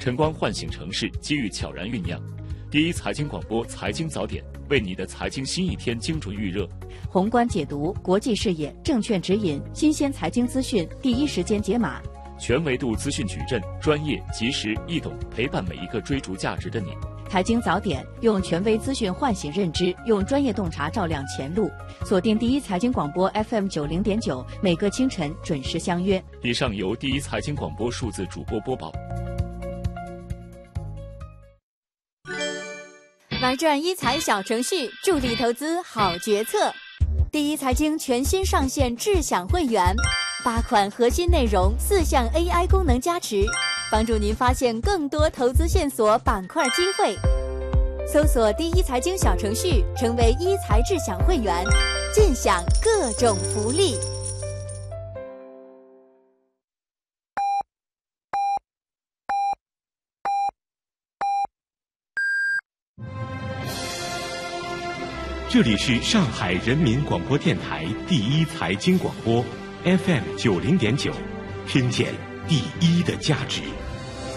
晨光唤醒城市，机遇悄然酝酿。第一财经广播财经早点，为你的财经新一天精准预热。 宏观解读，国际视野，证券指引，新鲜财经资讯，第一时间解码。 全维度资讯矩阵，专业、及时、易懂，陪伴每一个追逐价值的你。 财经早点，用权威资讯唤醒认知，用专业洞察照亮前路。锁定第一财经广播 FM90.9，每个清晨准时相约。 以上由第一财经广播数字主播播报。 玩转一财小程序，助力投资好决策。第一财经全新上线智享会员，8款核心内容，4项 AI 功能加持，帮助您发现更多投资线索、板块机会。搜索第一财经小程序，成为一财智享会员，尽享各种福利。 这里是上海人民广播电台第一财经广播 FM90.9，听见第一的价值。